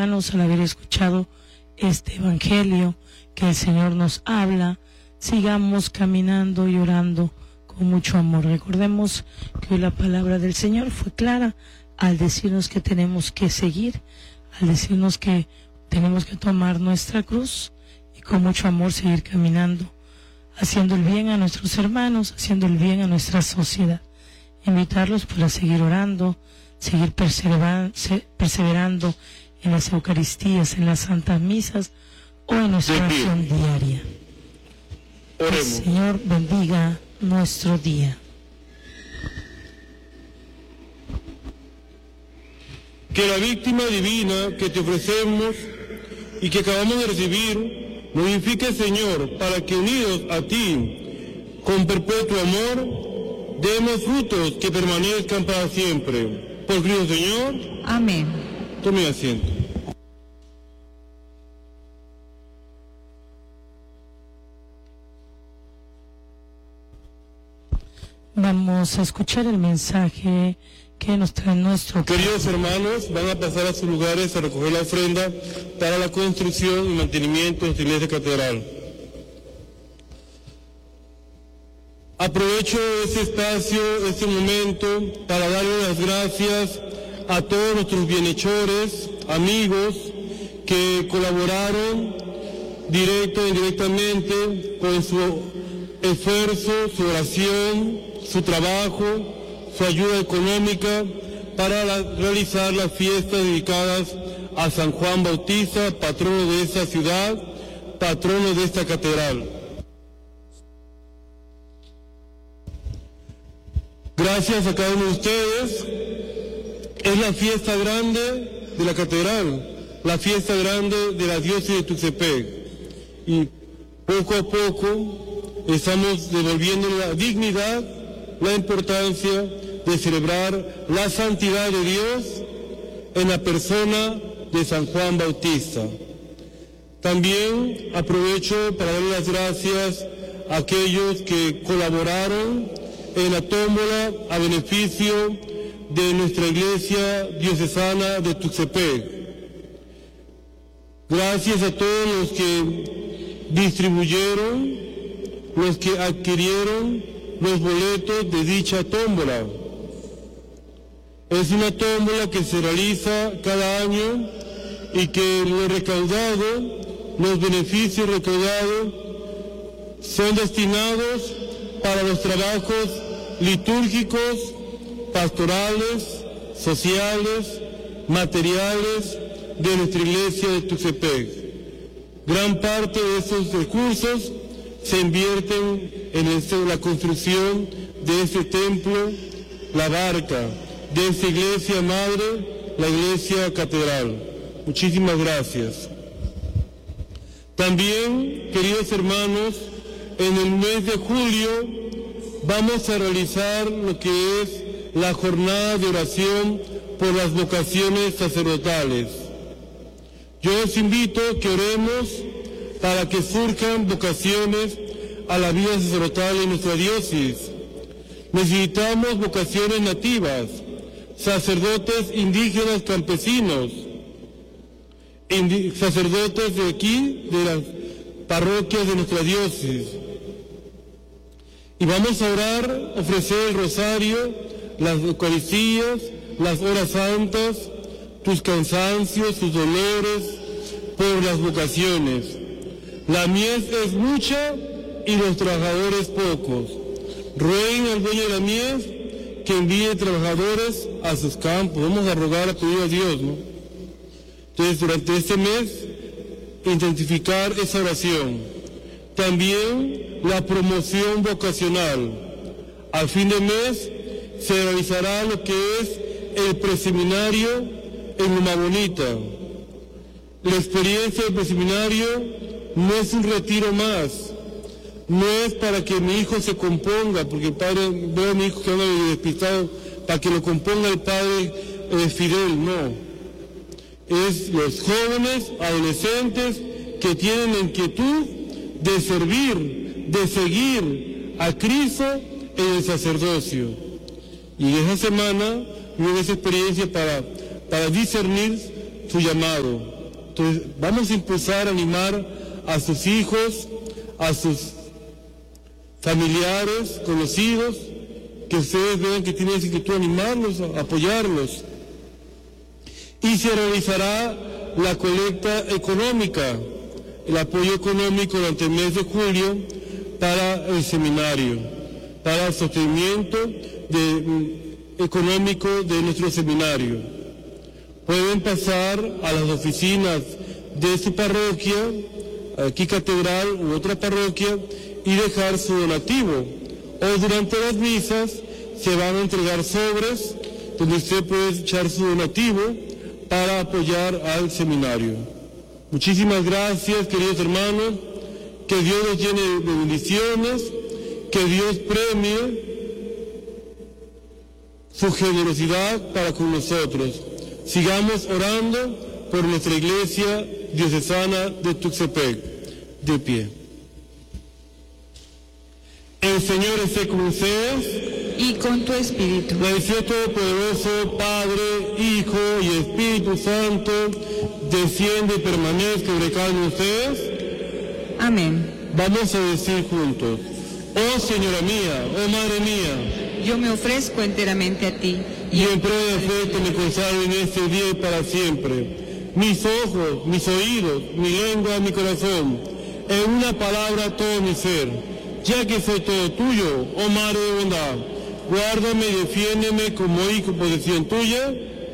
hermanos, al haber escuchado este evangelio que el Señor nos habla, sigamos caminando y orando con mucho amor. Recordemos que hoy la palabra del Señor fue clara al decirnos que tenemos que seguir, al decirnos que tenemos que tomar nuestra cruz y con mucho amor seguir caminando, haciendo el bien a nuestros hermanos, haciendo el bien a nuestra sociedad. Invitarlos para seguir orando, seguir perseverando en las Eucaristías, en las Santas Misas o en nuestra oración diaria. Oremos. El Señor bendiga nuestro día. Que la víctima divina que te ofrecemos y que acabamos de recibir nos unifique, Señor, para que unidos a ti con perpetuo amor demos frutos que permanezcan para siempre. Por Cristo, Señor. Amén. Tome asiento. Vamos a escuchar el mensaje que nos trae nuestro... Queridos hermanos, van a pasar a sus lugares a recoger la ofrenda para la construcción y mantenimiento de nuestra iglesia catedral. Aprovecho este espacio, este momento, para darle las gracias a todos nuestros bienhechores, amigos, que colaboraron directo e indirectamente con su esfuerzo, su oración, su trabajo, su ayuda económica para realizar las fiestas dedicadas a San Juan Bautista, patrono de esta ciudad, patrono de esta catedral. Gracias a cada uno de ustedes. Es la fiesta grande de la catedral, la fiesta grande de la diócesis de Tuxtepec. Y poco a poco estamos devolviendo la dignidad, la importancia de celebrar la santidad de Dios en la persona de San Juan Bautista. También aprovecho para dar las gracias a aquellos que colaboraron en la tómbola a beneficio de nuestra iglesia diocesana de Tuxtepec. Gracias a todos los que distribuyeron, los que adquirieron los boletos de dicha tómbola. Es una tómbola que se realiza cada año y que lo recaudado, los beneficios recaudados, son destinados para los trabajos litúrgicos, pastorales, sociales, materiales de nuestra iglesia de Tuxtepec. Gran parte de esos recursos se invierten en la construcción de este templo, la barca, de esta iglesia madre, la iglesia catedral. Muchísimas gracias. También, queridos hermanos, en el mes de julio vamos a realizar lo que es la jornada de oración por las vocaciones sacerdotales. Yo os invito a que oremos para que surjan vocaciones a la vida sacerdotal en nuestra diócesis. Necesitamos vocaciones nativas, sacerdotes indígenas campesinos, sacerdotes de aquí, de las parroquias de nuestra diócesis. Y vamos a orar, ofrecer el rosario, las eucaristías, las horas santas, tus cansancios, tus dolores, por las vocaciones. La mies es mucha y los trabajadores pocos. Rueguen al dueño de la mies que envíe trabajadores a sus campos. Vamos a rogar, a pedir a Dios, ¿no? Entonces, durante este mes, intensificar esa oración. También la promoción vocacional. Al fin de mes se realizará lo que es el preseminario en Loma Bonita. La experiencia del preseminario no es un retiro más, no es para que mi hijo se componga, porque el padre, veo a mi hijo que anda despistado, para que lo componga el padre Fidel, no. Es los jóvenes, adolescentes, que tienen la inquietud de servir, de seguir a Cristo en el sacerdocio. Y esa semana hubo esa experiencia para discernir su llamado. Entonces, vamos a impulsar, animar a sus hijos, a sus familiares, conocidos, que ustedes vean que tienen esa inquietud, animarlos, apoyarlos. Y se realizará la colecta económica, el apoyo económico durante el mes de julio para el seminario, para el sostenimiento económico de nuestro seminario. Pueden pasar a las oficinas de su parroquia, aquí catedral u otra parroquia, y dejar su donativo. O durante las misas se van a entregar sobres donde usted puede echar su donativo para apoyar al seminario. Muchísimas gracias, queridos hermanos. Que Dios los llene de bendiciones, que Dios premie su generosidad para con nosotros. Sigamos orando por nuestra iglesia diocesana de Tuxtepec. De pie. El Señor esté con ustedes. Y con tu espíritu. La bendición todopoderoso, Padre, Hijo y Espíritu Santo, desciende y permanezca sobre cada uno de ustedes. Amén. Vamos a decir juntos: oh Señora mía, oh Madre mía, yo me ofrezco enteramente a ti. Y en prueba de afecto me consagro en este día y para siempre. Mis ojos, mis oídos, mi lengua, mi corazón, en una palabra todo mi ser, ya que soy todo tuyo, oh Madre de bondad. Guárdame y defiéndeme como hijo posesión tuya.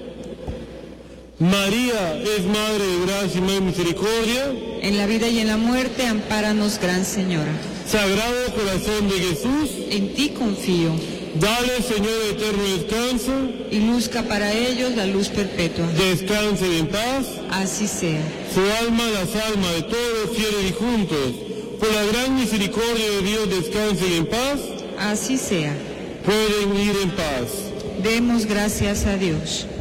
María es Madre de gracia y Madre de misericordia. En la vida y en la muerte, ampáranos, Gran Señora. Sagrado Corazón de Jesús, en ti confío. Dale, Señor, eterno descanso. Y luzca para ellos la luz perpetua. Descansen en paz. Así sea. Su alma, las almas de todos los fieles difuntos, por la gran misericordia de Dios, descansen en paz. Así sea. Pueden ir en paz. Demos gracias a Dios.